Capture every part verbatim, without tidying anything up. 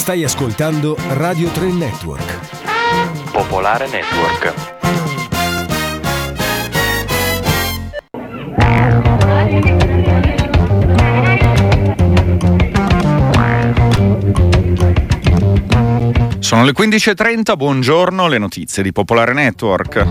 Stai ascoltando Radio tre Network. Popolare Network. Sono le quindici e trenta, buongiorno, le notizie di Popolare Network.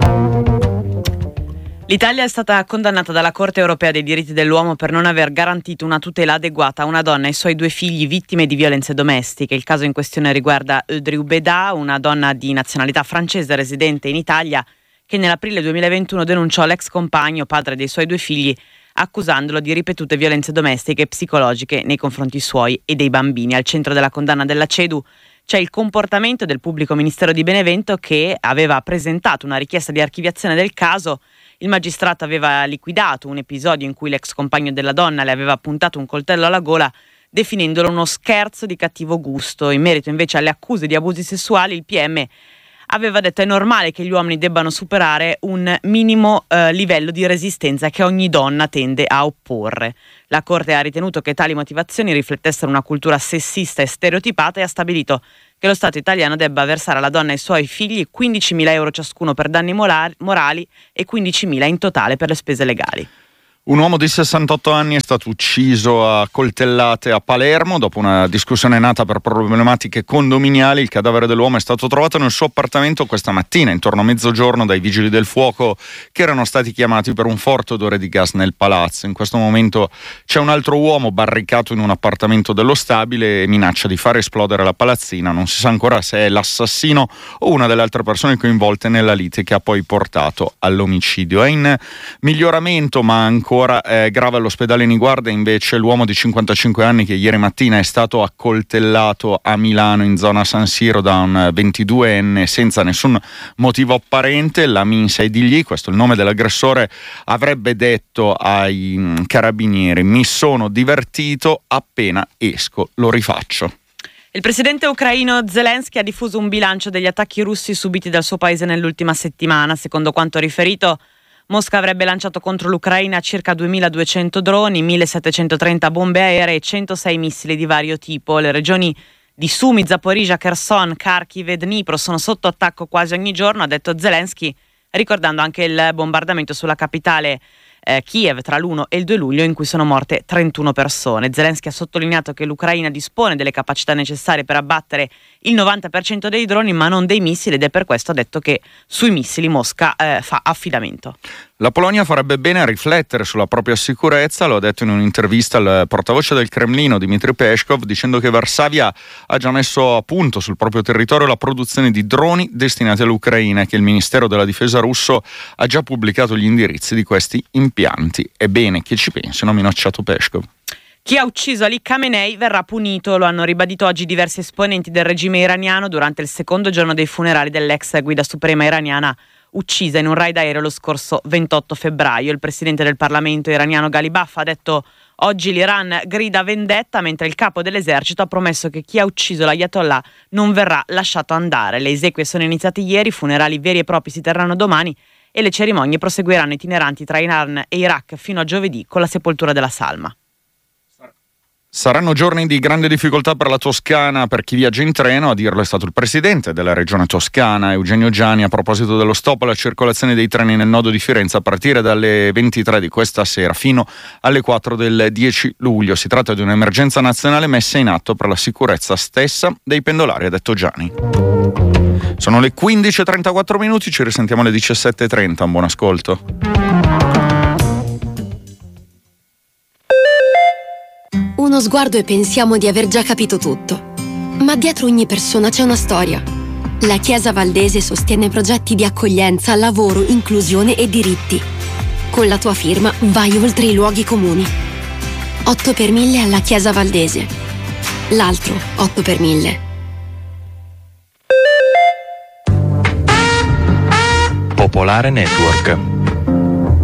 L'Italia è stata condannata dalla Corte Europea dei diritti dell'uomo per non aver garantito una tutela adeguata a una donna e ai suoi due figli vittime di violenze domestiche. Il caso in questione riguarda Audrey Ubeda, una donna di nazionalità francese residente in Italia, che nell'aprile duemilaventuno denunciò l'ex compagno, padre dei suoi due figli, accusandolo di ripetute violenze domestiche e psicologiche nei confronti suoi e dei bambini. Al centro della condanna della CEDU c'è il comportamento del pubblico ministero di Benevento, che aveva presentato una richiesta di archiviazione del caso. Il magistrato aveva liquidato un episodio in cui l'ex compagno della donna le aveva puntato un coltello alla gola, definendolo uno scherzo di cattivo gusto. In merito invece alle accuse di abusi sessuali, il P M aveva detto: è normale che gli uomini debbano superare un minimo eh, livello di resistenza che ogni donna tende a opporre. La Corte ha ritenuto che tali motivazioni riflettessero una cultura sessista e stereotipata e ha stabilito che lo Stato italiano debba versare alla donna e ai suoi figli quindicimila euro ciascuno per danni morali e quindicimila in totale per le spese legali. Un uomo di sessantotto anni è stato ucciso a coltellate a Palermo dopo una discussione nata per problematiche condominiali. Il cadavere dell'uomo è stato trovato nel suo appartamento questa mattina, intorno a mezzogiorno, dai vigili del fuoco che erano stati chiamati per un forte odore di gas nel palazzo. In questo momento c'è un altro uomo barricato in un appartamento dello stabile e minaccia di far esplodere la palazzina. Non si sa ancora se è l'assassino o una delle altre persone coinvolte nella lite che ha poi portato all'omicidio. È in miglioramento, ma ancora Ora è grave all'ospedale Niguarda invece l'uomo di cinquantacinque anni che ieri mattina è stato accoltellato a Milano in zona San Siro da un ventiduenne senza nessun motivo apparente. La Minsa Edigli, questo è il nome dell'aggressore, avrebbe detto ai carabinieri: mi sono divertito, appena esco lo rifaccio. Il presidente ucraino Zelensky ha diffuso un bilancio degli attacchi russi subiti dal suo paese nell'ultima settimana. Secondo quanto riferito, Mosca avrebbe lanciato contro l'Ucraina circa duemiladuecento droni, millesettecentotrenta bombe aeree e centosei missili di vario tipo. Le regioni di Sumy, Zaporizhzhia, Kherson, Kharkiv e Dnipro sono sotto attacco quasi ogni giorno, ha detto Zelensky, ricordando anche il bombardamento sulla capitale eh, Kiev tra l'primo e il due luglio in cui sono morte trentuno persone. Zelensky ha sottolineato che l'Ucraina dispone delle capacità necessarie per abbattere il novanta per cento dei droni ma non dei missili, ed è per questo ha detto che sui missili Mosca eh, fa affidamento. La Polonia farebbe bene a riflettere sulla propria sicurezza, lo ha detto in un'intervista al portavoce del Cremlino Dmitry Peskov, dicendo che Varsavia ha già messo a punto sul proprio territorio la produzione di droni destinati all'Ucraina e che il Ministero della Difesa russo ha già pubblicato gli indirizzi di questi impianti. È bene che ci pensino, ha minacciato Peskov. Chi ha ucciso Ali Khamenei verrà punito, lo hanno ribadito oggi diversi esponenti del regime iraniano durante il secondo giorno dei funerali dell'ex guida suprema iraniana uccisa in un raid aereo lo scorso ventotto febbraio. Il presidente del Parlamento iraniano Ghalibaf ha detto: oggi l'Iran grida vendetta, mentre il capo dell'esercito ha promesso che chi ha ucciso l'Ayatollah non verrà lasciato andare. Le esequie sono iniziate ieri, i funerali veri e propri si terranno domani e le cerimonie proseguiranno itineranti tra Iran e Iraq fino a giovedì con la sepoltura della salma. Saranno giorni di grande difficoltà per la Toscana, per chi viaggia in treno, a dirlo è stato il presidente della regione toscana, Eugenio Giani, a proposito dello stop alla circolazione dei treni nel nodo di Firenze a partire dalle ventitré di questa sera fino alle quattro del dieci luglio. Si tratta di un'emergenza nazionale messa in atto per la sicurezza stessa dei pendolari, ha detto Giani. Sono le quindici e trentaquattro minuti, ci risentiamo alle diciassette e trenta, un buon ascolto. Uno sguardo e pensiamo di aver già capito tutto. Ma dietro ogni persona c'è una storia. La Chiesa Valdese sostiene progetti di accoglienza, lavoro, inclusione e diritti. Con la tua firma vai oltre i luoghi comuni. otto per mille alla Chiesa Valdese. L'altro otto per mille. Popolare Network.